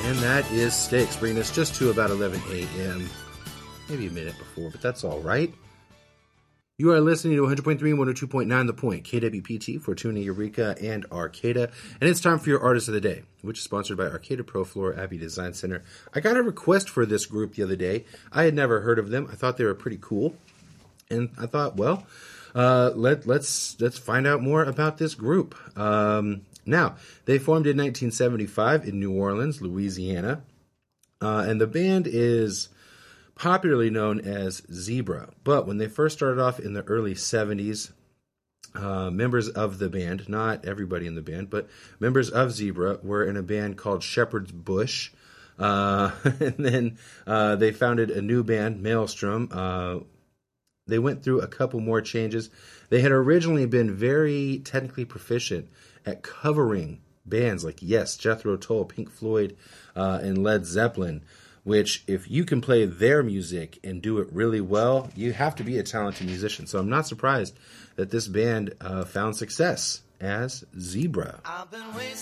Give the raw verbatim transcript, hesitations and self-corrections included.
And that is Styx, bringing us just to about eleven a.m. Maybe a minute before, but that's all right. You are listening to one hundred point three and one oh two point nine The Point, K W P T, Fortuna, Eureka, and Arcata. And it's time for your Artist of the Day, which is sponsored by Arcata Pro Floor Abbey Design Center. I got a request for this group the other day. I had never heard of them. I thought they were pretty cool. And I thought, well, uh, let, let's let's find out more about this group. Um, now, they formed in nineteen seventy-five in New Orleans, Louisiana. Uh, and the band is popularly known as Zebra. But when they first started off in the early seventies, uh, members of the band, not everybody in the band, but members of Zebra were in a band called Shepherd's Bush. Uh, and then uh, they founded a new band, Maelstrom. Uh, they went through a couple more changes. They had originally been very technically proficient at covering bands like Yes, Jethro Tull, Pink Floyd, uh, and Led Zeppelin, which if you can play their music and do it really well, you have to be a talented musician. So I'm not surprised that this band uh, found success as Zebra. I've been